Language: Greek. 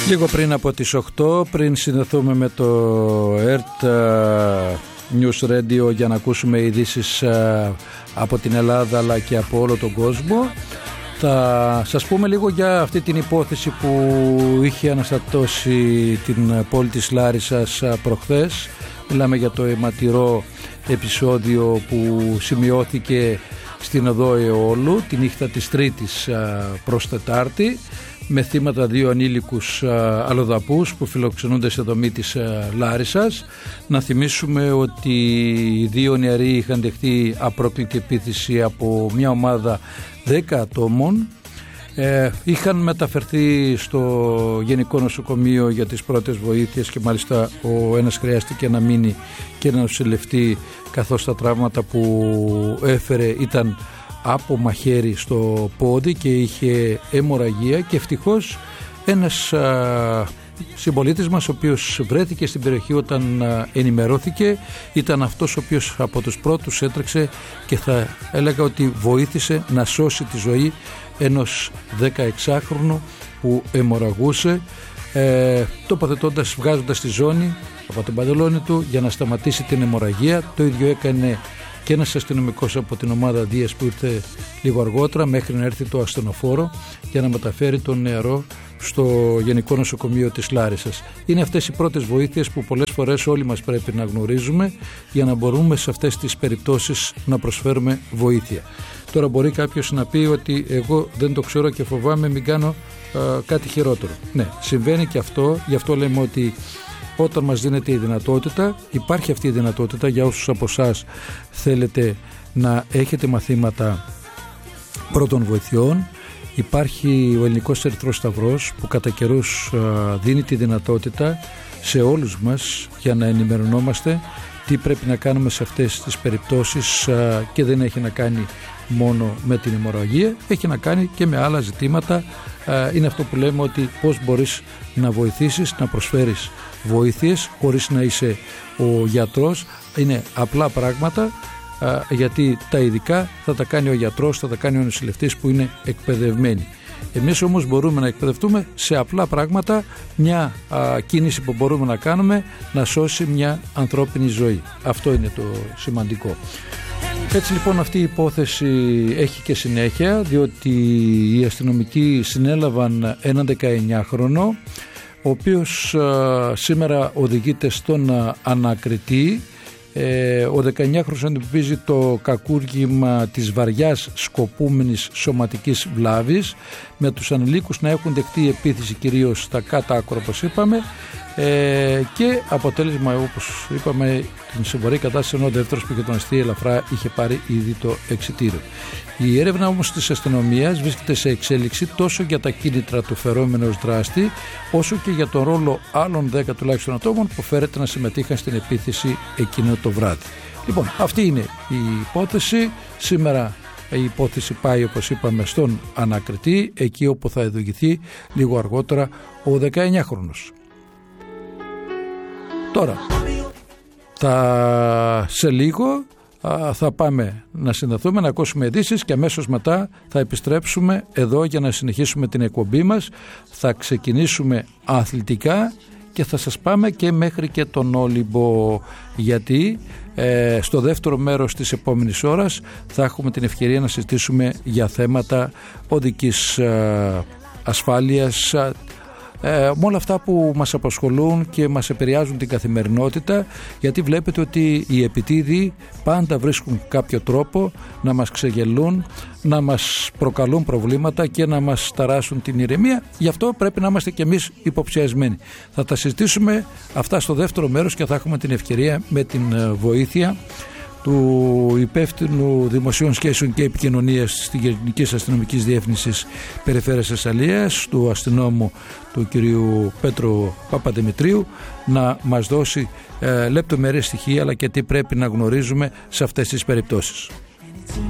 Λίγο πριν από τις 8, πριν συνδεθούμε με το ΕΡΤ News Radio για να ακούσουμε ειδήσεις από την Ελλάδα αλλά και από όλο τον κόσμο, θα σας πούμε λίγο για αυτή την υπόθεση που είχε αναστατώσει την πόλη της Λάρισσας προχθές. Μιλάμε για το αιματηρό επεισόδιο που σημειώθηκε στην οδό Εόλου τη νύχτα της Τρίτης προς Τετάρτη, με θύματα 2 ανήλικους αλλοδαπούς που φιλοξενούνται σε δομή της Λάρισσας. Να θυμίσουμε ότι οι 2 νεαροί είχαν δεχτεί απρόκλητη επίθεση από μια ομάδα 10 ατόμων. Είχαν μεταφερθεί στο Γενικό Νοσοκομείο για τις πρώτες βοήθειες και μάλιστα ο ένας χρειάστηκε να μείνει και να νοσηλευτεί, καθώς τα τραύματα που έφερε ήταν από μαχαίρι στο πόδι και είχε αιμορραγία, και ευτυχώς ένας συμπολίτης μας, ο οποίος βρέθηκε στην περιοχή όταν ενημερώθηκε, ήταν αυτός ο οποίος από τους πρώτους έτρεξε και θα έλεγα ότι βοήθησε να σώσει τη ζωή ενός 16χρονου που αιμορραγούσε, τοποθετώντας, βγάζοντας τη ζώνη από τον παντελόνι του για να σταματήσει την αιμορραγία. Το ίδιο έκανε και ένας αστυνομικός από την ομάδα Δίας που ήρθε λίγο αργότερα μέχρι να έρθει το ασθενοφόρο για να μεταφέρει τον νεαρό στο Γενικό Νοσοκομείο της Λάρισσας. Είναι αυτές οι πρώτες βοήθειες που πολλές φορές όλοι μας πρέπει να γνωρίζουμε για να μπορούμε σε αυτές τις περιπτώσεις να προσφέρουμε βοήθεια. Τώρα μπορεί κάποιος να πει ότι εγώ δεν το ξέρω και φοβάμαι μην κάνω κάτι χειρότερο. Ναι, συμβαίνει και αυτό, γι' αυτό λέμε ότι όταν μας δίνεται η δυνατότητα, υπάρχει αυτή η δυνατότητα για όσους από εσάς θέλετε να έχετε μαθήματα πρώτων βοηθειών. Υπάρχει ο Ελληνικός Ερυθρός Σταυρός που κατά καιρούς δίνει τη δυνατότητα σε όλους μας για να ενημερωνόμαστε τι πρέπει να κάνουμε σε αυτές τις περιπτώσεις, και δεν έχει να κάνει μόνο με την αιμορραγία, έχει να κάνει και με άλλα ζητήματα. Είναι αυτό που λέμε ότι πώς μπορείς να βοηθήσεις, να προσφέρεις βοήθειες χωρίς να είσαι ο γιατρός. Είναι απλά πράγματα, γιατί τα ειδικά θα τα κάνει ο γιατρός, θα τα κάνει ο νοσηλευτής που είναι εκπαιδευμένοι. Εμείς όμως μπορούμε να εκπαιδευτούμε σε απλά πράγματα, μια κίνηση που μπορούμε να κάνουμε να σώσει μια ανθρώπινη ζωή. Αυτό είναι το σημαντικό. Έτσι λοιπόν αυτή η υπόθεση έχει και συνέχεια, διότι οι αστυνομικοί συνέλαβαν έναν 19χρονο, ο οποίος σήμερα οδηγείται στον ανακριτή. Ο 19χρονος αντιμετωπίζει το κακούργημα της βαριάς σκοπούμενης σωματικής βλάβης, με τους ανηλίκους να έχουν δεχτεί επίθεση κυρίως στα κάτω άκρα όπως είπαμε, και αποτέλεσμα όπως είπαμε την σοβαρή κατάσταση, ενώ ο δεύτερος που είχε τονιστεί ελαφρά είχε πάρει ήδη το εξιτήριο. Η έρευνα όμως της αστυνομίας βρίσκεται σε εξέλιξη τόσο για τα κίνητρα του φερόμενου ως δράστη, όσο και για τον ρόλο άλλων 10 τουλάχιστον ατόμων που φέρεται να συμμετείχαν στην επίθεση εκείνο το βράδυ. Λοιπόν, αυτή είναι η υπόθεση. Σήμερα η υπόθεση πάει όπως είπαμε στον ανακριτή, εκεί όπου θα ειδοποιηθεί λίγο αργότερα ο 19χρονος. Τώρα, σε λίγο θα πάμε να συνδεθούμε, να ακούσουμε ειδήσεις και αμέσως μετά θα επιστρέψουμε εδώ για να συνεχίσουμε την εκπομπή μας. Θα ξεκινήσουμε αθλητικά και θα σας πάμε και μέχρι και τον Όλυμπο, γιατί στο δεύτερο μέρος της επόμενης ώρας θα έχουμε την ευκαιρία να συζητήσουμε για θέματα οδικής ασφάλειας, με όλα αυτά που μας απασχολούν και μας επηρεάζουν την καθημερινότητα, γιατί βλέπετε ότι οι επιτίδιοι πάντα βρίσκουν κάποιο τρόπο να μας ξεγελούν, να μας προκαλούν προβλήματα και να μας ταράσουν την ηρεμία. Γι' αυτό πρέπει να είμαστε κι εμείς υποψιασμένοι. Θα τα συζητήσουμε αυτά στο δεύτερο μέρος και θα έχουμε την ευκαιρία με την βοήθεια του υπεύθυνου δημοσίων σχέσεων και επικοινωνίας στη Γενική Αστυνομικής Διεύθυνσης Περιφέρειας Θεσσαλίας, του αστυνόμου του κυρίου Πέτρου Παπαδημητρίου, να μας δώσει λεπτομερές στοιχεία αλλά και τι πρέπει να γνωρίζουμε σε αυτές τις περιπτώσεις.